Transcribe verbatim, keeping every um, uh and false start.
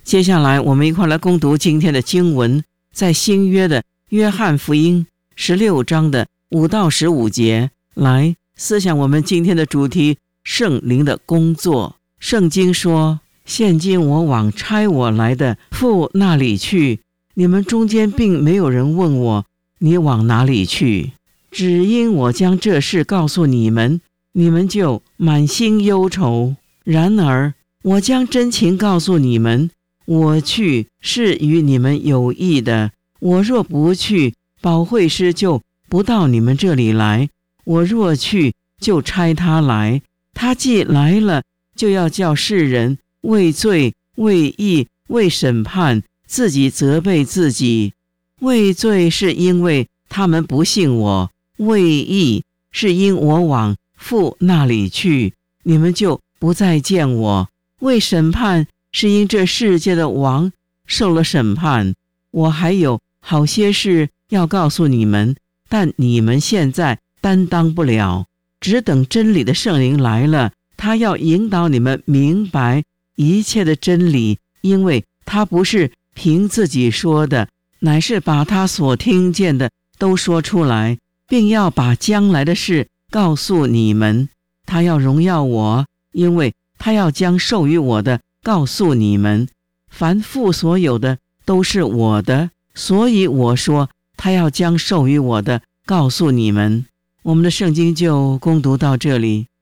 接下来我们一块来攻读今天的经文，在新约的约翰福音十六章的五到十五节，来思想我们今天的主题：圣灵的工作。圣经说：现今我往差我来的父那里去，你们中间并没有人问我，你往哪里去？只因我将这事告诉你们，你们就满心忧愁。然而我将真情告诉你们，我去是与你们有益的。我若不去，保惠师就不到你们这里来；我若去，就差他来。他既来了，就要叫世人为罪、为义、为审判，自己责备自己。为罪是因为他们不信我，为义是因我往父那里去，你们就不再见我。为审判是因这世界的王受了审判。我还有好些事要告诉你们，但你们现在担当不了，只等真理的圣灵来了，他要引导你们明白一切的真理，因为他不是凭自己说的，乃是把他所听见的都说出来，并要把将来的事告诉你们。他要荣耀我，因为他要将授予我的告诉你们。凡父所有的都是我的，所以我说他要将授予我的告诉你们。我们的圣经就攻读到这里。